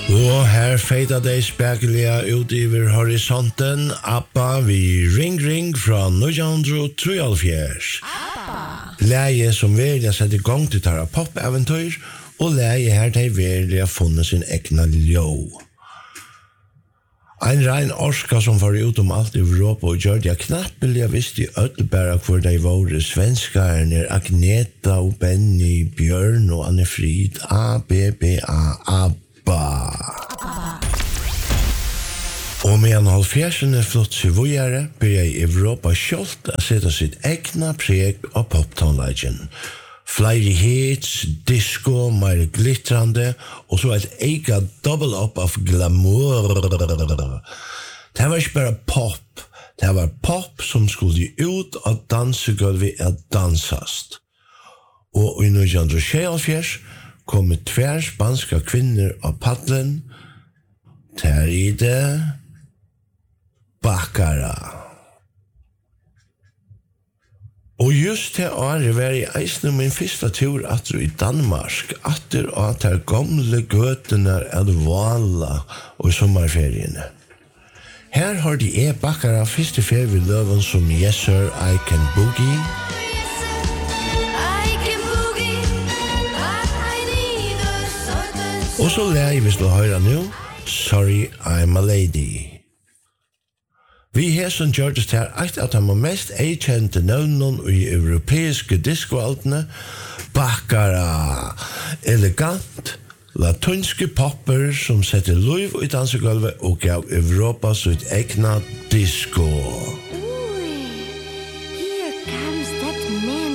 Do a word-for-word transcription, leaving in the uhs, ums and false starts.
Og her feita de spekelige ut over horisonten, Abba vi Ring Ring fra nitton trettiotre. Abba! Leie som velja sett i gang til tarra pop-eventyr, og leie her de velja funnet sin egna ljå. Ein rein orska som var ut om alt i Europa og gjør det knappelig visst i ødelbæra hvor de våre svenskarene Agneta og Benny, Bjørn og Anne Frid, A B B A, Abba. Og medan halvfjerdsene flott seg vågjere, ber jeg i Europa kjolt å sette sitt egna preg av poptonleggen. Flere hits, disco, mer glittrande, og så et ega double up av glamour. Det var ikke bare pop, det var pop som skulle ut av dansegulvet av dansast. Og i nitton tjueåtte kom tver spanska kvinner av paddelen, ter i det Baccara. Og just til året var jeg eisne min første tur atter i Danmark, atter at der gamle gøtene av Vala og sommerferiene. Her har de e Baccara første ferie ved løven som Yes Sir, I Can Boogie, og så lær jeg hvis du hører nå, Sorry, I'm a Lady. Vi her som gjør det her et av de mest eikjente navnene i europeiske diskoaltene, Baccara, elegant, latunske popper som setter liv i dansegulvet og gav Europa sitt egna disco.